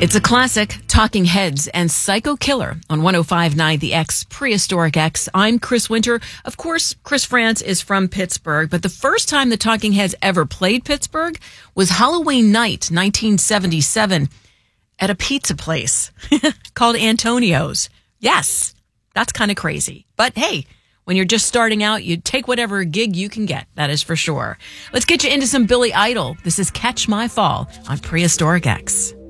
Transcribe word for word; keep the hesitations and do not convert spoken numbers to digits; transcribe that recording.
It's a classic, Talking Heads and Psycho Killer on one oh five point nine The X, Prehistoric X. I'm Chris Winter. Of course, Chris France is from Pittsburgh, but the first time the Talking Heads ever played Pittsburgh was Halloween night, nineteen seventy-seven, at a pizza place called Antonio's. Yes, that's kind of crazy. But hey, when you're just starting out, you take whatever gig you can get. That is for sure. Let's get you into some Billy Idol. This is Catch My Fall on Prehistoric X.